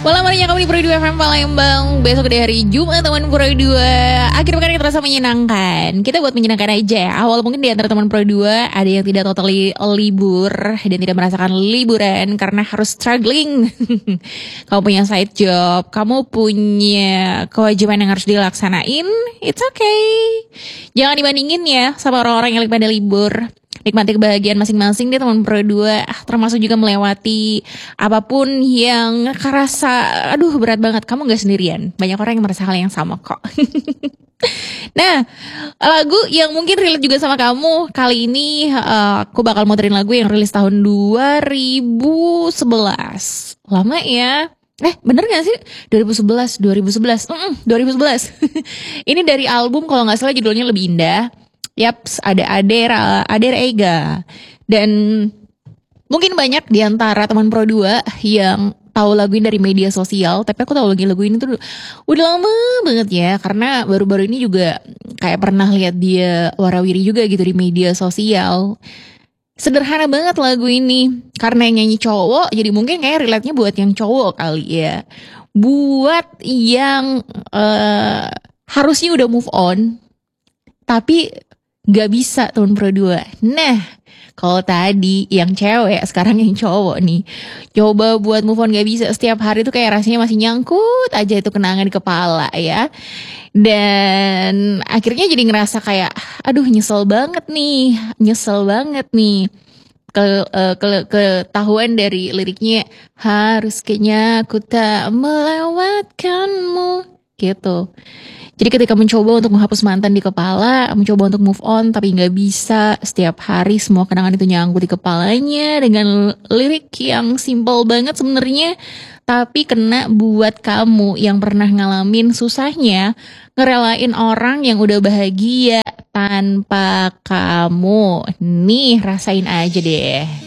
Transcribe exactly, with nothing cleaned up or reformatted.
Malam harinya kamu di Pro dua F M Palembang. Besok di hari Jumat teman Pro dua. Akhir pekan yang terasa menyenangkan. Kita buat menyenangkan aja ya. Awal mungkin di antara teman Pro dua ada yang tidak totally libur dan tidak merasakan liburan karena harus struggling. Kamu punya side job, kamu punya kewajiban yang harus dilaksanain. It's okay. Jangan dibandingin ya sama orang-orang yang lagi pada libur. Nikmati kebahagiaan masing-masing deh teman Pro dua, termasuk juga melewati apapun yang kerasa aduh berat banget. Kamu gak sendirian, banyak orang yang merasa hal yang sama kok. Nah, lagu yang mungkin relate juga sama kamu kali ini, uh, aku bakal muterin lagu yang rilis tahun dua ribu sebelas. Lama ya. Eh bener gak sih? dua ribu sebelas, dua ribu sebelas Mm-mm, dua ribu sebelas. Ini dari album kalau gak salah judulnya Lebih Indah. Yaps, ada Adera, Adera Ega. Dan mungkin banyak di antara teman Pro dua yang tahu lagu ini dari media sosial. Tapi aku tahu lagi lagu ini tuh udah lama banget ya. Karena baru-baru ini juga kayak pernah lihat dia warawiri juga gitu di media sosial. Sederhana banget lagu ini. Karena yang nyanyi cowok, jadi mungkin kayak relate-nya buat yang cowok kali ya. Buat yang uh, harusnya udah move on, tapi gak bisa teman Pro dua. Nah, kalau tadi yang cewek, sekarang yang cowok nih. Coba buat move on gak bisa. Setiap hari tuh kayak rasanya masih nyangkut aja itu kenangan di kepala ya. Dan akhirnya jadi ngerasa kayak, aduh nyesel banget nih. Nyesel banget nih. Ke, uh, ke, ketahuan dari liriknya, harus kayaknya aku tak melewatkanmu. Gitu. Jadi ketika mencoba untuk menghapus mantan di kepala, mencoba untuk move on tapi gak bisa, setiap hari semua kenangan itu nyangkut di kepalanya dengan lirik yang simple banget sebenarnya, tapi kena buat kamu yang pernah ngalamin susahnya ngerelain orang yang udah bahagia tanpa kamu. Nih rasain aja deh.